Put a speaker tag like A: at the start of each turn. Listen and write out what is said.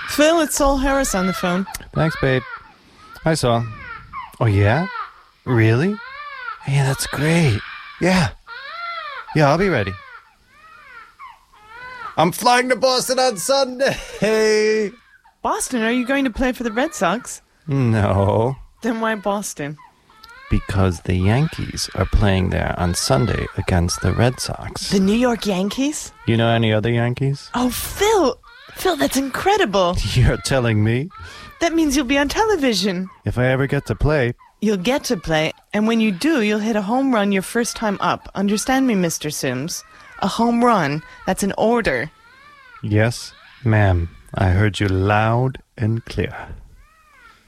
A: Phil, it's Saul Harris on the phone.
B: Thanks, babe. Hi, Saul. Oh, yeah? Really? Hey, that's great. Yeah. Yeah, I'll be ready. I'm flying to Boston on Sunday.
A: Boston, are you going to play for the Red Sox?
B: No.
A: Then why Boston?
B: Because the Yankees are playing there on Sunday against the Red Sox.
A: The New York Yankees?
B: You know any other Yankees?
A: Oh, Phil! Phil, that's incredible.
B: You're telling me?
A: That means you'll be on television.
B: If I ever get to play.
A: You'll get to play, and when you do, you'll hit a home run your first time up. Understand me, Mr. Sims? A home run. That's an order.
B: Yes, ma'am. I heard you loud and clear.